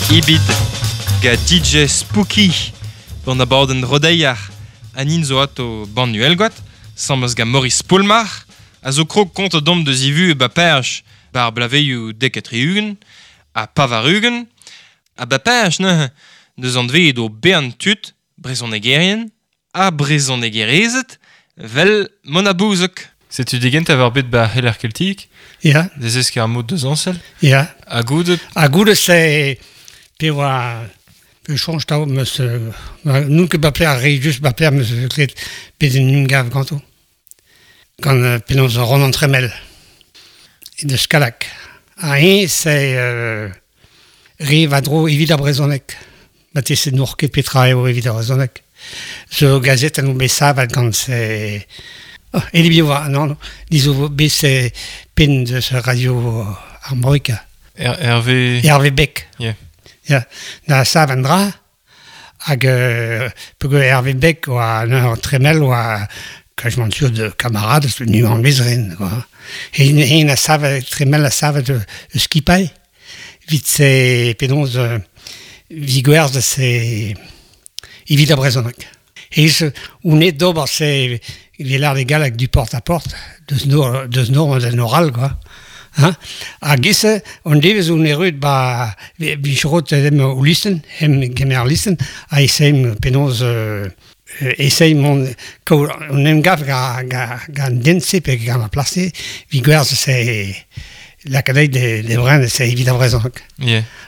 Ibid ga DJ Spooky gant abadenn rodeiar anin zo ato bannu elgoat, sammas ga Maurice Poulmar, a zo krog kont o dom deus ivu ba perch bar blaveioù deketri-ugent, a pavar-ugent, a ba perch ne deus an dveet o bern tut, brezhonegerien, a brezhonegerezet, vel monabouzek. Setu digent avar bet ba heller keltik? Ja. Des esk ar mod deus ansel? Ja. A goudet? A goudet se pe oa pe chanj tao meus nun ket ba pler a re just ba pler meus klet pe den nun gav ganto. Gant penaos ron an tremel. E deus kalak. A se re va dro evit a brezonek. Bate se nour ket petra eo evit a brezonek. Zo gazet an o besavat gant se... Eli bioa, non, dizo be se pen de ce radio Armorica. Hervé Beck. Yeah. Ja, da savandra, hag pego Hervé Beck oa un tremel oa kajman sur de camarades nu an vezren. Hein a savet tremel a savet skipai, vit se penaos vigouers de se evit a brezonek. Et on est d'ober c'est il est l'air légal avec du porte-à-porte de nord de noral quoi hein a gisse on devez on est rude ba bichot dem listen hem gemer listen a essaim penaos essaim mon on aime gaf ga dense pe ga ma placer vigouers c'est la cadette de brand c'est évidemment raison. Yeah.